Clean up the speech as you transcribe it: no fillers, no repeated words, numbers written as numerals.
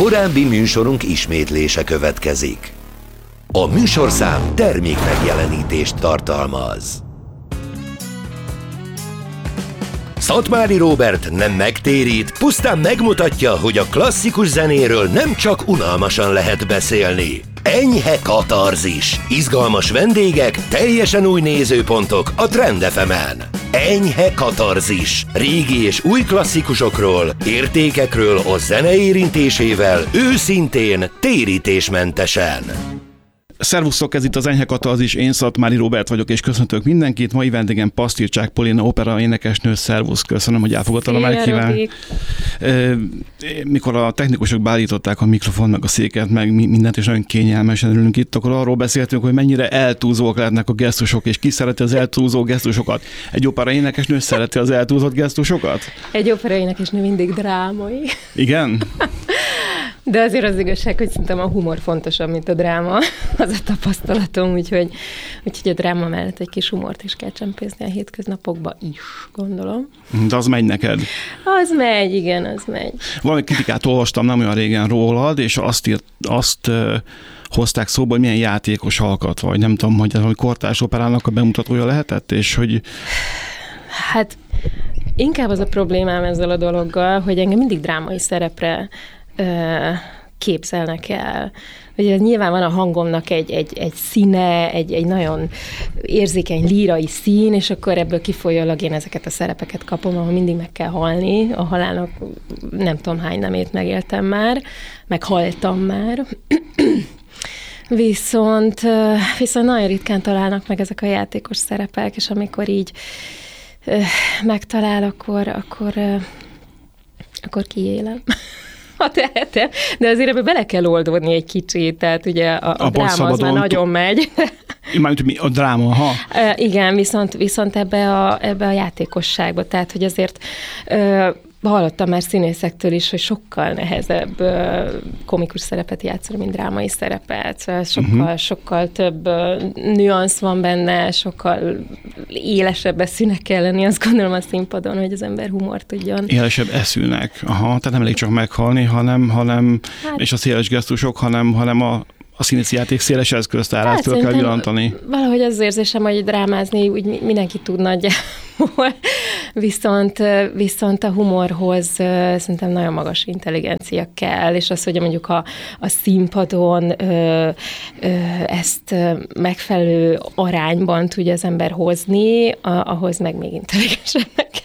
Korábbi műsorunk ismétlése következik. A műsorszám termék megjelenítést tartalmaz. Szatmári Róbert nem megtérít, pusztán megmutatja, hogy a klasszikus zenéről nem csak unalmasan lehet beszélni. Enyhe katarzis, izgalmas vendégek, teljesen új nézőpontok a Trend FM-en. Enyhe katarzis, régi és új klasszikusokról, értékekről a zene érintésével, őszintén, térítésmentesen. Szervusztok, ez itt az Enyhe katarzis, én Szatmári Róbert vagyok, és köszöntök mindenkit. Mai vendégem Pasztircsák Polina, opera énekesnő. Szervusz, köszönöm, hogy elfogadtad a meghívást. Mikor a technikusok beállították a mikrofon, meg a széket, meg mindent, és nagyon kényelmesen ülünk itt, akkor arról beszéltünk, hogy mennyire eltúlzóak lehetnek a gesztusok, és ki szereti az eltúlzó gesztusokat. Egy opera énekesnő szereti az eltúlzott gesztusokat? Egy opera énekesnő mindig drámai. Igen? De azért az igazság, hogy szerintem a humor fontosabb, mint a dráma. Az a tapasztalatom, úgyhogy a dráma mellett egy kis humort is kell csempészni a hétköznapokba is, gondolom. De az megy neked? Az megy, igen, az megy. Valami kritikát olvastam nem olyan régen rólad, és azt hozták szóba, hogy milyen játékos alkat vagy. Nem tudom, hogy ez a kortárs operának a bemutatója lehetett, és hogy... Hát inkább az a problémám ezzel a dologgal, hogy engem mindig drámai szerepre képzelnek el. Ugye nyilván van a hangomnak egy színe, egy nagyon érzékeny lírai szín, és akkor ebből kifolyólag én ezeket a szerepeket kapom, ahol mindig meg kell halni. A halálnak nem tudom hány nemét megéltem már, meghaltam már. Viszont nagyon ritkán találnak meg ezek a játékos szerepek, és amikor így megtalál, akkor kiélem. Ha tehetem, de azért ebbe bele kell oldódni egy kicsit, tehát ugye a dráma az már nagyon megy. Mármint mi a dráma, ha? Igen, viszont ebbe a játékosságba, tehát hogy azért hallottam már színészektől is, hogy sokkal nehezebb komikus szerepet játszani, mint drámai szerepet. Sokkal több nüansz van benne, sokkal élesebb eszűnek kell lenni, azt gondolom a színpadon, hogy az ember humort tudjon. Élesebb eszűnek, tehát nem elég csak meghalni, hanem és a széles gesztusok, hanem a színészi játék széles eszköztárát föl kell villantani. Valahogy az érzésem, hogy drámázni úgy mindenki tud nagyjából, viszont a humorhoz szerintem nagyon magas intelligencia kell, és az, hogy mondjuk a színpadon ezt megfelelő arányban tudja az ember hozni, ahhoz meg még intelligensebbnek